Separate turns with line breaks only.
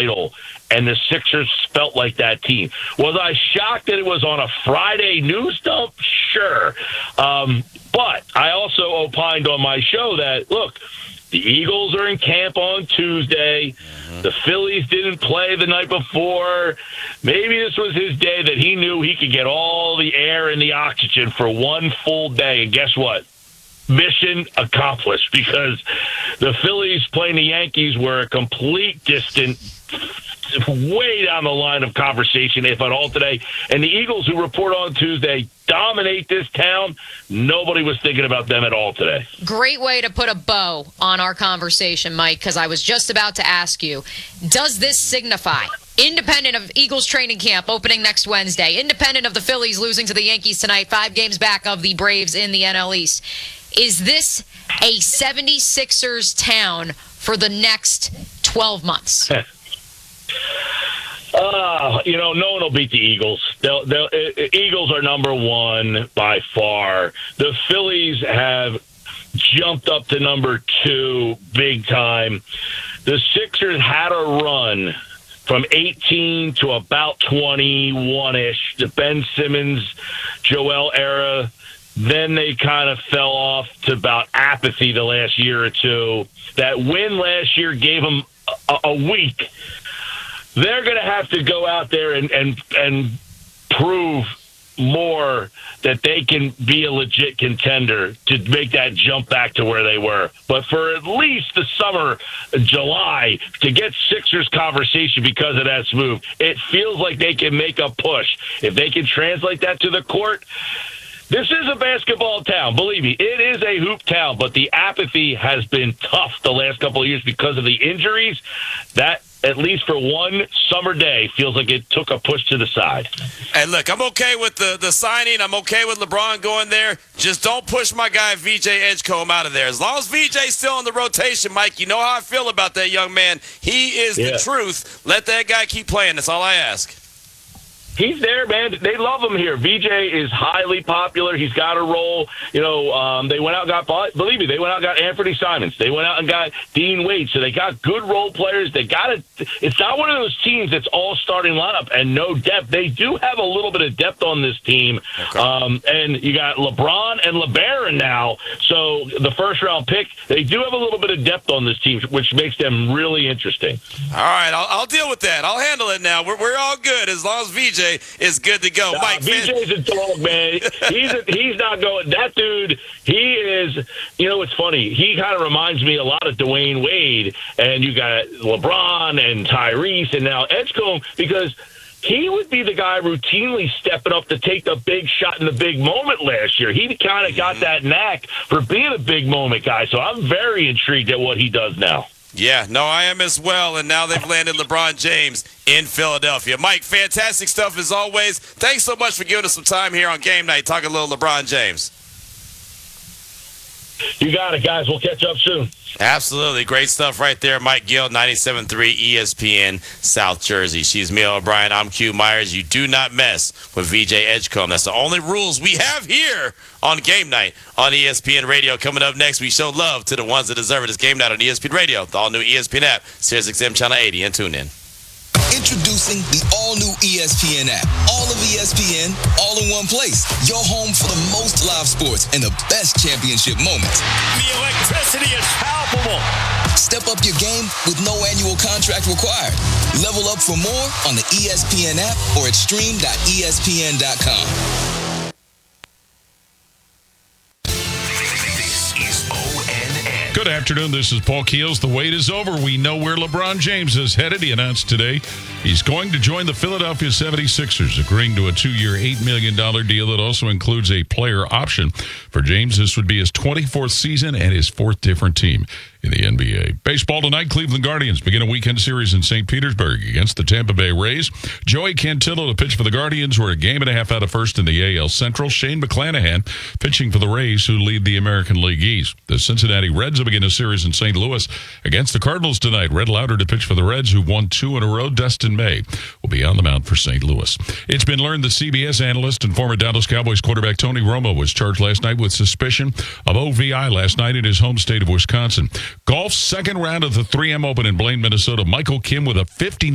title, and the Sixers felt like that team. Was I shocked that it was on a Friday news dump? Sure. But I also opined on my show that, look, the Eagles are in camp on Tuesday. The Phillies didn't play the night before. Maybe this was his day that he knew he could get all the air and the oxygen for one full day. And guess what? Mission accomplished, because the Phillies playing the Yankees were a complete distant, way down the line of conversation, if at all, today. And the Eagles, who report on Tuesday, dominate this town. Nobody was thinking about them at all today.
Great way to put a bow on our conversation, Mike, because I was just about to ask you, does this signify, independent of Eagles training camp opening next Wednesday, independent of the Phillies losing to the Yankees tonight, 5 games back of the Braves in the NL East, is this a 76ers town for the next 12 months?
No one will beat the Eagles. Eagles are number one by far. The Phillies have jumped up to number 2 big time. The Sixers had a run from 18 to about 21-ish, the Ben Simmons, Joel era. Then they kind of fell off to about apathy the last year or two. That win last year gave them a week. They're going to have to go out there and prove more that they can be a legit contender to make that jump back to where they were. But for at least the summer, July, to get Sixers conversation because of that move, it feels like they can make a push. If they can translate that to the court, this is a basketball town. Believe me, it is a hoop town, but the apathy has been tough the last couple of years because of the injuries. That, at least for one summer day, feels like it took a push to the side.
And look, I'm okay with the signing. I'm okay with LeBron going there. Just don't push my guy VJ Edgecombe out of there. As long as VJ's still in the rotation, Mike, you know how I feel about that young man. He is the truth. Let that guy keep playing. That's all I ask.
He's there, man. They love him here. VJ is highly popular. He's got a role. They went out and got, believe me, they went out and got Anthony Simons. They went out and got Dean Wade. So they got good role players. They got it. It's not one of those teams that's all starting lineup and no depth. They do have a little bit of depth on this team. Okay. And you got LeBron and LeBaron now. So the first round pick, they do have a little bit of depth on this team, which makes them really interesting.
All right, I'll deal with that. I'll handle it now. We're all good as long as VJ is good to go. Mike,
VJ's a dog, man. He's not going. That dude, he is. It's funny. He kind of reminds me a lot of Dwayne Wade, and you got LeBron and Tyrese, and now Edgecombe, because he would be the guy routinely stepping up to take the big shot in the big moment last year. He kind of got that knack for being a big moment guy. So I'm very intrigued at what he does now.
Yeah, no, I am as well, and now they've landed LeBron James in Philadelphia. Mike, fantastic stuff as always. Thanks so much for giving us some time here on Game Night, talking a little LeBron James.
You got it, guys. We'll catch up soon.
Absolutely. Great stuff right there. Mike Gill, 97.3 ESPN, South Jersey. She's Mia O'Brien. I'm Q Myers. You do not mess with VJ Edgecombe. That's the only rules we have here on Game Night on ESPN Radio. Coming up next, we show love to the ones that deserve it. It's Game Night on ESPN Radio, the all-new ESPN app, SiriusXM Channel 80, and tune in.
Introducing the all-new ESPN app. All of ESPN, all in one place. Your home for the most live sports and the best championship moments.
The electricity is palpable.
Step up your game with no annual contract required. Level up for more on the ESPN app or at stream.espn.com.
Good afternoon. This is Paul Keels. The wait is over. We know where LeBron James is headed. He announced today he's going to join the Philadelphia 76ers, agreeing to a 2-year, $8 million deal that also includes a player option. For James, this would be his 24th season and his 4th different team in the NBA. Baseball tonight, Cleveland Guardians begin a weekend series in St. Petersburg against the Tampa Bay Rays. Joey Cantillo to pitch for the Guardians, who are a game and a half out of first in the AL Central. Shane McClanahan pitching for the Rays, who lead the American League East. The Cincinnati Reds will begin a series in St. Louis against the Cardinals tonight. Red Lauder to pitch for the Reds, who won 2 in a row. Dustin May will be on the mound for St. Louis. It's been learned that CBS analyst and former Dallas Cowboys quarterback Tony Romo was charged last night with suspicion of OVI last night in his home state of Wisconsin. Golf's second round of the 3M Open in Blaine, Minnesota. Michael Kim with a 59